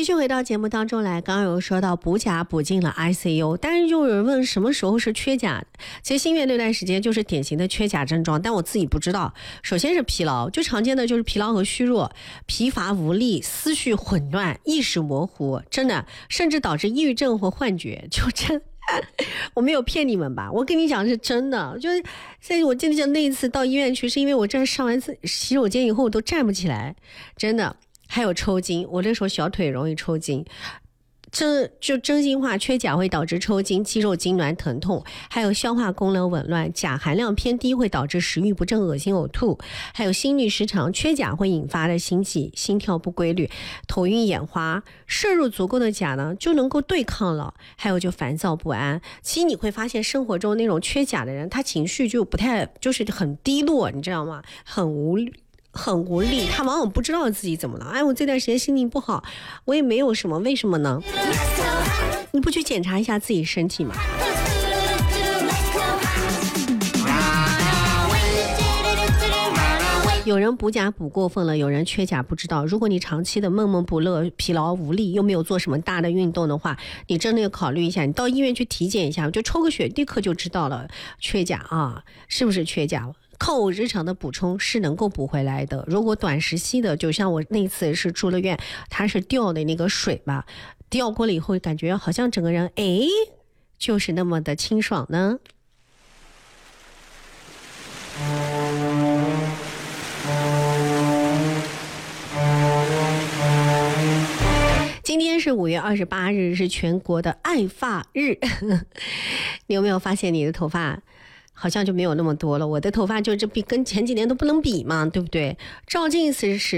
继续回到节目当中来，刚刚有说到补钾补进了 ICU， 但是就有人问什么时候是缺钾。其实新月那段时间就是典型的缺钾症状，但我自己不知道。首先是疲劳，最常见的就是疲劳和虚弱，疲乏无力，思绪混乱，意识模糊，真的甚至导致抑郁症或幻觉，就真我没有骗你们吧，我跟你讲是真的。就是所以我记得那一次到医院去，是因为我这上完洗手间以后我都站不起来，真的。还有抽筋，我那时候小腿容易抽筋，真心话，缺钾会导致抽筋、肌肉痉挛、疼痛，还有消化功能紊乱。钾含量偏低会导致食欲不振、恶心呕吐，还有心律失常。缺钾会引发的心悸、心跳不规律、头晕眼花。摄入足够的钾呢，就能够对抗了。还有就烦躁不安。其实你会发现生活中那种缺钾的人，他情绪就不太，就是很低落，你知道吗？很无力，他往往不知道自己怎么了。哎，我这段时间心情不好，我也没有什么，为什么呢？你不去检查一下自己身体吗？有人补钾补过分了，有人缺钾不知道。如果你长期的闷闷不乐、疲劳无力，又没有做什么大的运动的话，你真的要考虑一下，你到医院去体检一下，就抽个血立刻就知道了缺钾啊，是不是缺钾？靠我日常的补充是能够补回来的。如果短时期的，就像我那次是住了院，它是掉的那个水吧，掉过了以后感觉好像整个人就是那么的清爽呢。今天是5月28日，是全国的爱发日。你有没有发现你的头发好像就没有那么多了？我的头发就跟前几年都不能比嘛，对不对？照镜子时